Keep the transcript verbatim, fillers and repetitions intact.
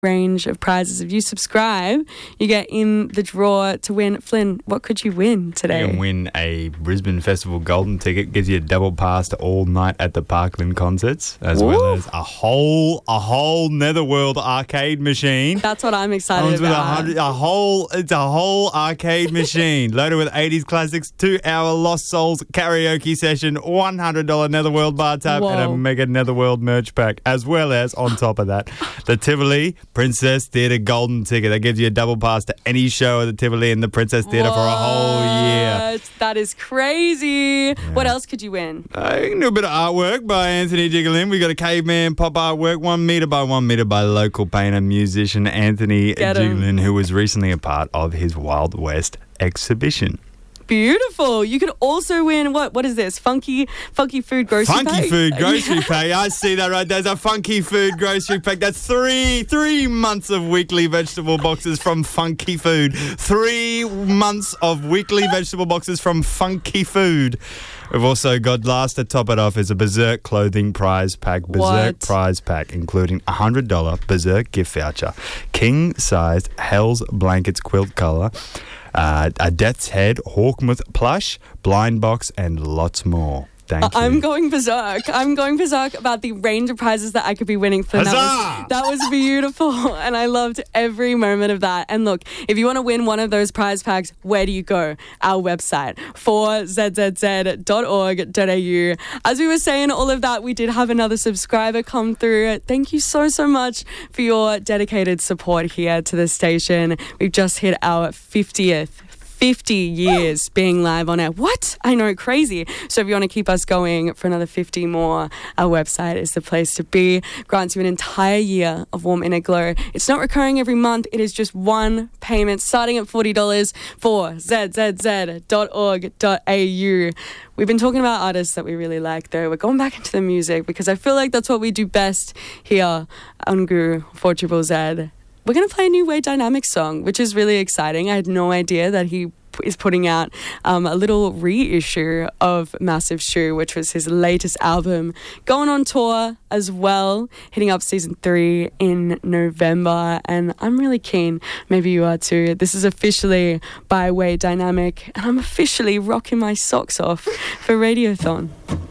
range of prizes. If you subscribe, you get in the draw to win. Flynn, what could you win today? You can win a Brisbane Festival Golden ticket. Gives you a double pass to all night at the Parkland concerts, as Ooh. well as a whole a whole Netherworld arcade machine. That's what I'm excited Comes about. With a, a whole, it's a whole arcade machine loaded with eighties classics, two-hour Lost Souls karaoke session, one hundred dollars Netherworld bar tab, Whoa. and a mega Netherworld merch pack, as well as on top of that, the Tivoli Princess Theatre Golden ticket. That gives you a double pass to any show at the Tivoli and the Princess Theatre for a whole year. That is crazy. Yeah. What else could you win? Uh, you can do a bit of artwork by Anthony Jigglin. We got a caveman pop artwork, one metre by one metre by local painter, musician Anthony Jigglin, who was recently a part of his Wild West exhibition. Beautiful. You could also win, what? What is this? Funky funky food grocery funky pack? Funky food grocery pack. I see that right. There's a funky food grocery pack. That's three three months of weekly vegetable boxes from Funky Food. Three months of weekly vegetable boxes from Funky Food. We've also got, last to top it off, is a Berserk clothing prize pack. Berserk what? prize pack, including a one hundred dollars Berserk gift voucher, king-sized Hell's Blankets quilt colour, Uh, a Death's Head Hawkmoth plush, blind box, and lots more. Thank you. I'm going berserk. I'm going berserk about the range of prizes that I could be winning for that. Was, that was beautiful, and I loved every moment of that. And look, if you want to win one of those prize packs, where do you go? Our website, four z z z dot org dot a u. As we were saying all of that, we did have another subscriber come through. Thank you so, so much for your dedicated support here to the station. We've just hit our fiftieth. fifty years being live on air. What? I know, crazy. So if you want to keep us going for another fifty more, our website is the place to be. Grants you an entire year of Warm Inner Glow. It's not recurring every month. It is just one payment starting at forty dollars for z z z dot org dot a u. We've been talking about artists that we really like, though. We're going back into the music because I feel like that's what we do best here on Goo for Triple Z. We're going to play a new Way Dynamic song, which is really exciting. I had no idea that he is putting out um, a little reissue of Massive Shoe, which was his latest album. Going on tour as well, hitting up season three in November, and I'm really keen. Maybe you are too. This is officially by Way Dynamic, and I'm officially rocking my socks off for Radiothon.